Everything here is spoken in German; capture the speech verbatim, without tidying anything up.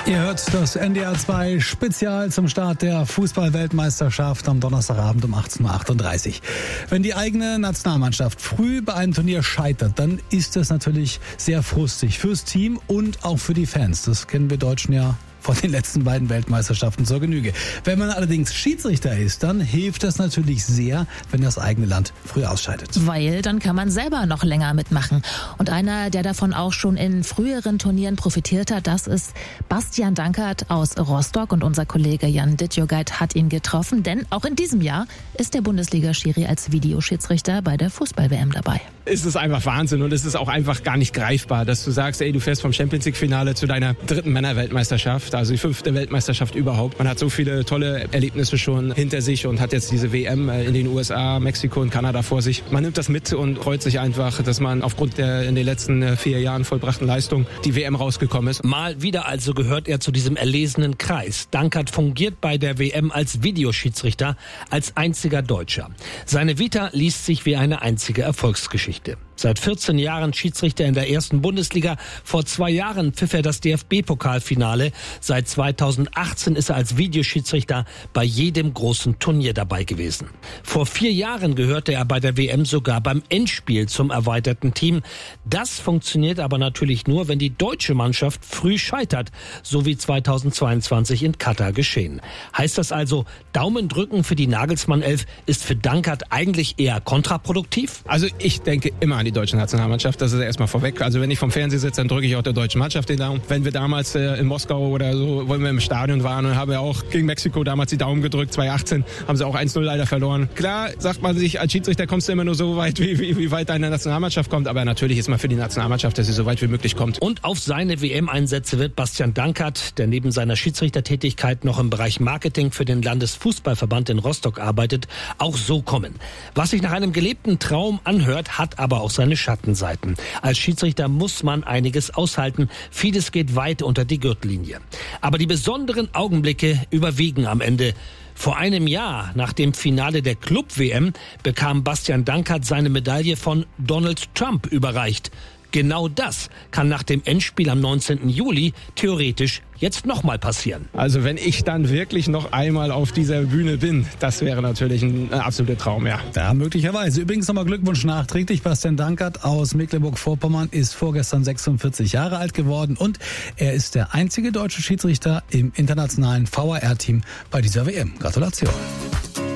Ihr hört das N D R zwei Spezial zum Start der Fußball-Weltmeisterschaft am Donnerstagabend um achtzehn Uhr achtunddreißig. Wenn die eigene Nationalmannschaft früh bei einem Turnier scheitert, dann ist das natürlich sehr frustig fürs Team und auch für die Fans. Das kennen wir Deutschen ja von den letzten beiden Weltmeisterschaften zur Genüge. Wenn man allerdings Schiedsrichter ist, dann hilft das natürlich sehr, wenn das eigene Land früh ausscheidet. Weil dann kann man selber noch länger mitmachen. Und einer, der davon auch schon in früheren Turnieren profitiert hat, das ist Bastian Dankert aus Rostock. Und unser Kollege Jan Dittjogeit hat ihn getroffen, denn auch in diesem Jahr ist der Bundesliga-Schiri als Videoschiedsrichter bei der Fußball-W M dabei. Es ist einfach Wahnsinn und es ist auch einfach gar nicht greifbar, dass du sagst, ey, du fährst vom Champions-League-Finale zu deiner dritten Männerweltmeisterschaft, also die fünfte Weltmeisterschaft überhaupt. Man hat so viele tolle Erlebnisse schon hinter sich und hat jetzt diese W M in den U S A, Mexiko und Kanada vor sich. Man nimmt das mit und freut sich einfach, dass man aufgrund der in den letzten vier Jahren vollbrachten Leistung die W M rausgekommen ist. Mal wieder also gehört er zu diesem erlesenen Kreis. Dankert fungiert bei der W M als Videoschiedsrichter, als einziger Deutscher. Seine Vita liest sich wie eine einzige Erfolgsgeschichte. Seit vierzehn Jahren Schiedsrichter in der ersten Bundesliga. Vor zwei Jahren pfiff er das D F B-Pokalfinale. Seit zweitausendachtzehn ist er als Videoschiedsrichter bei jedem großen Turnier dabei gewesen. Vor vier Jahren gehörte er bei der W M sogar beim Endspiel zum erweiterten Team. Das funktioniert aber natürlich nur, wenn die deutsche Mannschaft früh scheitert, so wie zweitausendzweiundzwanzig in Katar geschehen. Heißt das also, Daumen drücken für die Nagelsmann-Elf ist für Dankert eigentlich eher kontraproduktiv? Also ich denke immer an die deutsche Nationalmannschaft, das ist erstmal vorweg. Also wenn ich vom Fernseher sitze, dann drücke ich auch der deutschen Mannschaft den Daumen. Wenn wir damals äh, in Moskau oder so, wo wir im Stadion waren und haben wir auch gegen Mexiko damals die Daumen gedrückt, zweitausendachtzehn, haben sie auch eins null leider verloren. Klar, sagt man sich, als Schiedsrichter kommst du immer nur so weit, wie, wie, wie weit deine Nationalmannschaft kommt, aber natürlich ist man für die Nationalmannschaft, dass sie so weit wie möglich kommt. Und auf seine W M-Einsätze wird Bastian Dankert, der neben seiner Schiedsrichtertätigkeit noch im Bereich Marketing für den Landesfußballverband in Rostock arbeitet, auch so kommen. Was sich nach einem gelebten Traum anhört, hat aber auch seine Schattenseiten. Als Schiedsrichter muss man einiges aushalten. Vieles geht weit unter die Gürtellinie. Aber die besonderen Augenblicke überwiegen am Ende. Vor einem Jahr, nach dem Finale der Club-W M, bekam Bastian Dankert seine Medaille von Donald Trump überreicht. Genau das kann nach dem Endspiel am neunzehnten Juli theoretisch jetzt nochmal passieren. Also wenn ich dann wirklich noch einmal auf dieser Bühne bin, das wäre natürlich ein absoluter Traum, ja. Ja, möglicherweise. Übrigens nochmal Glückwunsch nachträglich. Bastian Dankert aus Mecklenburg-Vorpommern ist vorgestern sechsundvierzig Jahre alt geworden und er ist der einzige deutsche Schiedsrichter im internationalen V A R-Team bei dieser W M. Gratulation.